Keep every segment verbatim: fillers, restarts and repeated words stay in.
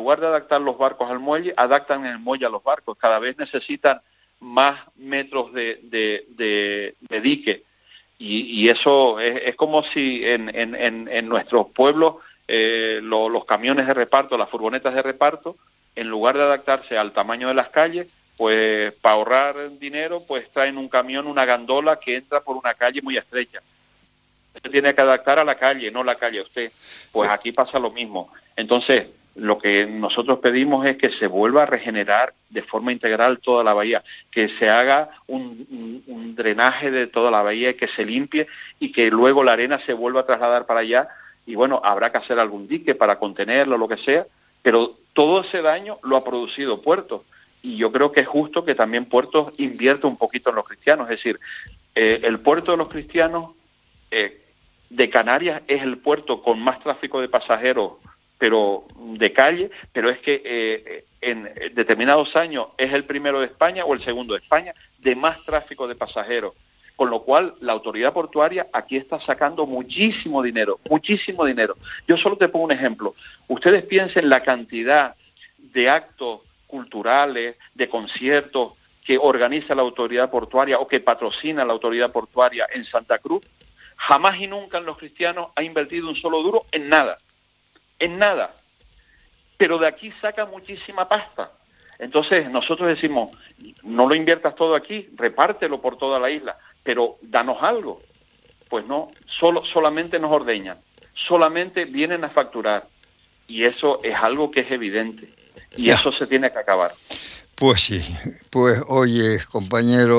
lugar de adaptar los barcos al muelle, adaptan el muelle a los barcos. Cada vez necesitan más metros de, de, de, de dique. Y, y eso es, es como si en, en, en, en nuestros pueblos eh, lo, los camiones de reparto, las furgonetas de reparto, en lugar de adaptarse al tamaño de las calles, pues para ahorrar dinero, pues traen un camión, una gandola que entra por una calle muy estrecha. Usted tiene que adaptar a la calle, no la calle a usted. Pues aquí pasa lo mismo. Entonces, lo que nosotros pedimos es que se vuelva a regenerar de forma integral toda la bahía, que se haga un, un, un drenaje de toda la bahía, que se limpie y que luego la arena se vuelva a trasladar para allá. Y bueno, habrá que hacer algún dique para contenerlo, lo que sea, pero todo ese daño lo ha producido Puerto. Y yo creo que es justo que también Puerto invierta un poquito en los cristianos. Es decir, eh, el puerto de los cristianos eh, de Canarias es el puerto con más tráfico de pasajeros, pero de calle, pero es que eh, en determinados años es el primero de España o el segundo de España de más tráfico de pasajeros. Con lo cual, la autoridad portuaria aquí está sacando muchísimo dinero, muchísimo dinero. Yo solo te pongo un ejemplo. Ustedes piensen la cantidad de actos culturales, de conciertos que organiza la autoridad portuaria o que patrocina la autoridad portuaria en Santa Cruz. Jamás y nunca en los cristianos ha invertido un solo duro en nada, en nada. Pero de aquí saca muchísima pasta. Entonces nosotros decimos, no lo inviertas todo aquí, repártelo por toda la isla, pero danos algo. Pues no, solo, solamente nos ordeñan, solamente vienen a facturar. Y eso es algo que es evidente. Y ya. Eso se tiene que acabar. Pues sí, pues oye, compañero,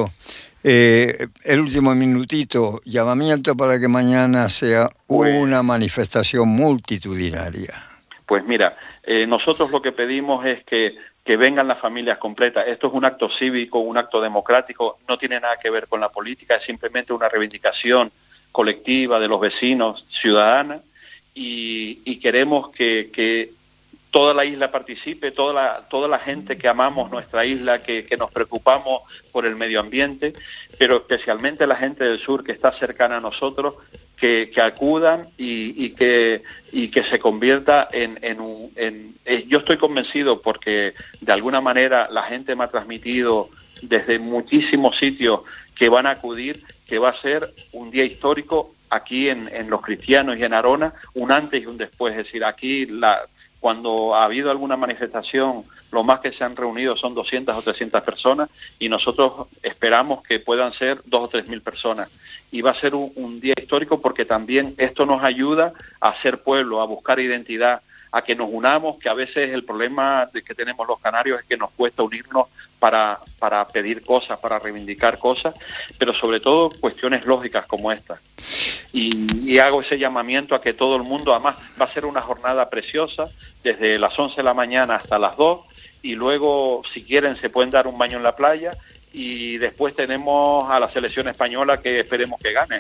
eh, el último minutito, llamamiento para que mañana sea Pues, una manifestación multitudinaria. Pues mira, eh, nosotros lo que pedimos es que, que vengan las familias completas. Esto es un acto cívico, un acto democrático, no tiene nada que ver con la política, es simplemente una reivindicación colectiva de los vecinos, ciudadana, y, y queremos que, que toda la isla participe, toda la, toda la gente que amamos nuestra isla, que, que nos preocupamos por el medio ambiente, pero especialmente la gente del sur que está cercana a nosotros, que, que acudan y, y, que, y que se convierta en, en un... En, eh, yo estoy convencido porque de alguna manera la gente me ha transmitido desde muchísimos sitios que van a acudir, que va a ser un día histórico aquí en, en Los Cristianos y en Arona, un antes y un después. Es decir, aquí la... Cuando ha habido alguna manifestación, lo más que se han reunido son doscientas o trescientas personas y nosotros esperamos que puedan ser dos o tres mil personas. Y va a ser un, un día histórico porque también esto nos ayuda a ser pueblo, a buscar identidad, a que nos unamos, que a veces el problema de que tenemos los canarios es que nos cuesta unirnos para, para pedir cosas, para reivindicar cosas, pero sobre todo cuestiones lógicas como esta. Y, y hago ese llamamiento a que todo el mundo, además va a ser una jornada preciosa, desde las once de la mañana hasta las dos, y luego si quieren se pueden dar un baño en la playa, y después tenemos a la selección española que esperemos que gane.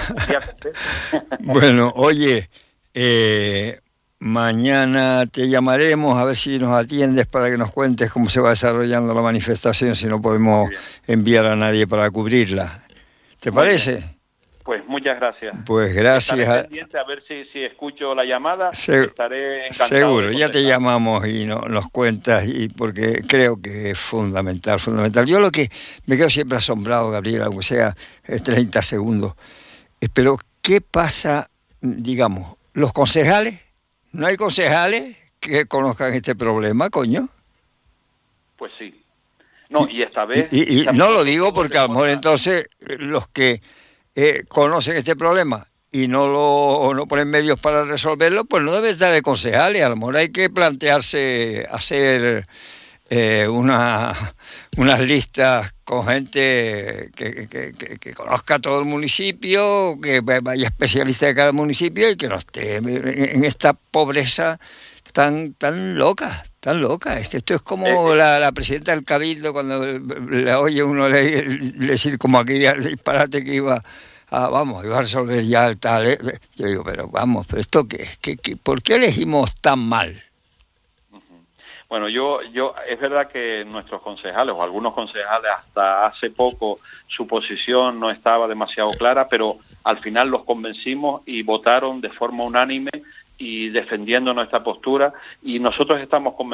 Bueno, oye, eh, mañana te llamaremos a ver si nos atiendes para que nos cuentes cómo se va desarrollando la manifestación, si no podemos enviar a nadie para cubrirla. ¿Te Muy parece? Bien. Pues muchas gracias. Pues gracias. Estaré pendiente a ver si, si escucho la llamada. Se, estaré encantado. Seguro, ya te llamamos y no, nos cuentas, y porque creo que es fundamental, fundamental. Yo lo que me quedo siempre asombrado, Gabriel, aunque sea treinta segundos, pero ¿qué pasa, digamos, los concejales? ¿No hay concejales que conozcan este problema, coño? Pues sí. No, y esta vez... Y, y, y no lo digo porque a lo mejor entonces los que eh, conocen este problema y no lo no ponen medios para resolverlo, pues no debe estar de concejales. A lo mejor hay que plantearse hacer eh, una, unas listas con gente que, que, que, que conozca todo el municipio, que vaya especialista de cada municipio y que no esté en esta pobreza tan tan loca, tan loca. Es que esto es como eh, la, la presidenta del Cabildo cuando le oye uno le, le decir como aquella disparate que iba a, vamos, iba a resolver ya el tal. Eh. Yo digo, pero vamos, pero esto qué es, ¿Qué, qué, ¿por qué elegimos tan mal? Bueno, yo, yo, es verdad que nuestros concejales, o algunos concejales hasta hace poco, su posición no estaba demasiado clara, pero al final los convencimos y votaron de forma unánime y defendiendo nuestra postura, y nosotros estamos convencidos